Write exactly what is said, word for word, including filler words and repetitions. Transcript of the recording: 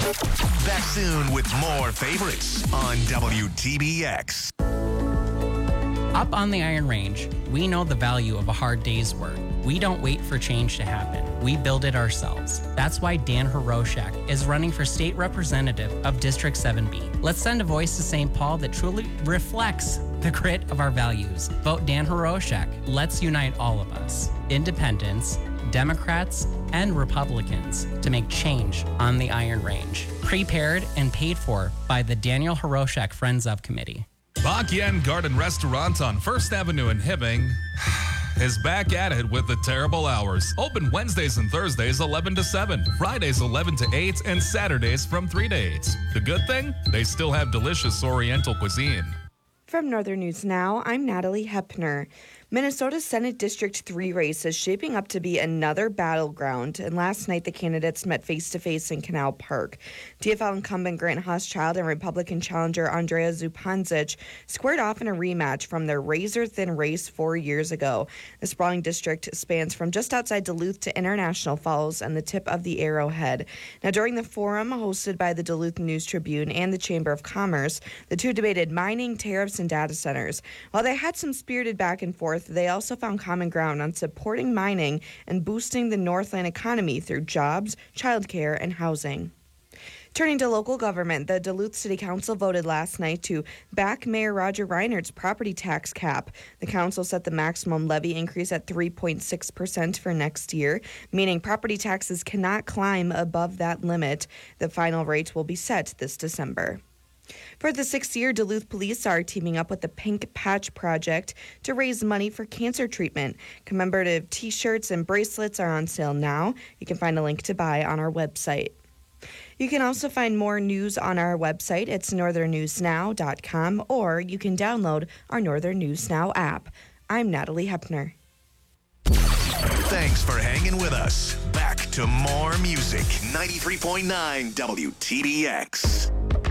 Back soon with more favorites on W T B X. Up on the Iron Range, we know the value of a hard day's work. We don't wait for change to happen. We build it ourselves. That's why Dan Hiroshak is running for state representative of District seven B. Let's send a voice to Saint Paul that truly reflects the grit of our values. Vote Dan Hiroshak. Let's unite all of us. Independents, Democrats, and Republicans to make change on the Iron Range. Prepared and paid for by the Daniel Hiroshak Friends of Committee. Bak Yen Garden Restaurant on First Avenue in Hibbing is back at it with the terrible hours. Open Wednesdays and Thursdays eleven to seven, Fridays eleven to eight, and Saturdays from three to eight. The good thing? They still have delicious Oriental cuisine. From Northern News Now, I'm Natalie Hepner. Minnesota's Senate District three race is shaping up to be another battleground, and last night the candidates met face-to-face in Canal Park. D F L incumbent Grant Huschild and Republican challenger Andrea Zupancic squared off in a rematch from their razor-thin race four years ago. The sprawling district spans from just outside Duluth to International Falls and the tip of the Arrowhead. Now, during the forum hosted by the Duluth News-Tribune and the Chamber of Commerce, the two debated mining, tariffs, and data centers. While they had some spirited back and forth, they also found common ground on supporting mining and boosting the Northland economy through jobs, childcare, and housing. Turning to local government, the Duluth City Council voted last night to back Mayor Roger Reinert's property tax cap. The council set the maximum levy increase at three point six percent for next year, meaning property taxes cannot climb above that limit. The final rate will be set this December. For the sixth year, Duluth police are teaming up with the Pink Patch Project to raise money for cancer treatment. Commemorative T-shirts and bracelets are on sale now. You can find a link to buy on our website. You can also find more news on our website. It's northern news now dot com, or you can download our Northern News Now app. I'm Natalie Hepner. Thanks for hanging with us. Back to more music. ninety-three point nine W T B X.